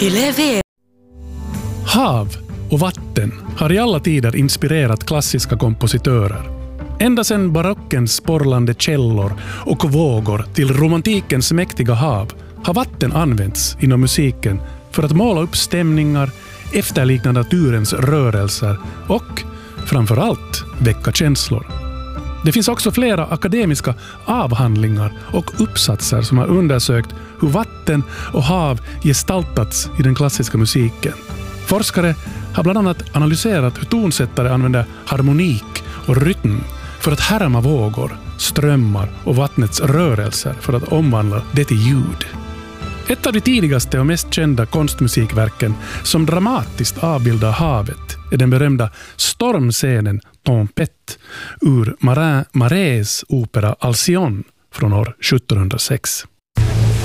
Hav och vatten har i alla tider inspirerat klassiska kompositörer. Ända sedan barockens sporlande källor och vågor till romantikens mäktiga hav har vatten använts inom musiken för att måla upp stämningar, efterlikna naturens rörelser och framförallt väcka känslor. Det finns också flera akademiska avhandlingar och uppsatser som har undersökt hur vatten och hav gestaltats i den klassiska musiken. Forskare har bland annat analyserat hur tonsättare använder harmonik och rytm för att härma vågor, strömmar och vattnets rörelser för att omvandla det till ljud. Ett av de tidigaste och mest kända konstmusikverken som dramatiskt avbildar havet är den berömda stormscenen Tempête ur Marais opera Alcyon från år 1706.